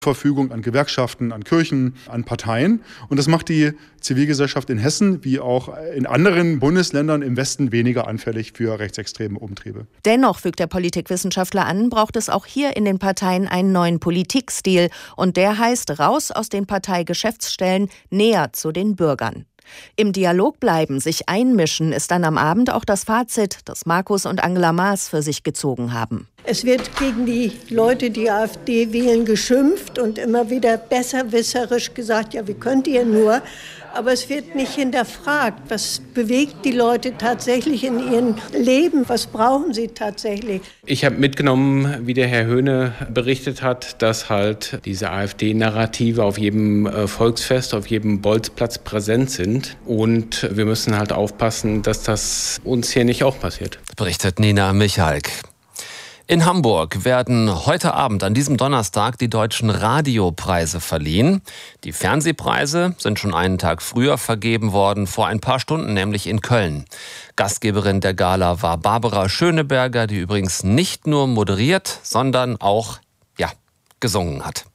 Verfügung an Gewerkschaften, an Kirchen, an Parteien. Und das macht die Zivilgesellschaft in Hessen wie auch in anderen Bundesländern im Westen weniger anfällig für rechtsextreme Umtriebe. Dennoch, fügt der Politikwissenschaftler an, braucht es auch hier in den Parteien einen neuen Politikstil. Und der heißt raus aus den Parteigeschäftsstellen, näher zu den Bürgern. Im Dialog bleiben, sich einmischen, ist dann am Abend auch das Fazit, das Markus und Angela Maas für sich gezogen haben. Es wird gegen die Leute, die AfD wählen, geschimpft und immer wieder besserwisserisch gesagt, ja, wie könnt ihr nur? Aber es wird nicht hinterfragt, was bewegt die Leute tatsächlich in ihrem Leben, was brauchen sie tatsächlich. Ich habe mitgenommen, wie der Herr Höhne berichtet hat, dass halt diese AfD-Narrative auf jedem Volksfest, auf jedem Bolzplatz präsent sind. Und wir müssen halt aufpassen, dass das uns hier nicht auch passiert. Berichtet Nina Michalk. In Hamburg werden heute Abend, an diesem Donnerstag, die Deutschen Radiopreise verliehen. Die Fernsehpreise sind schon einen Tag früher vergeben worden, vor ein paar Stunden, nämlich in Köln. Gastgeberin der Gala war Barbara Schöneberger, die übrigens nicht nur moderiert, sondern auch, gesungen hat.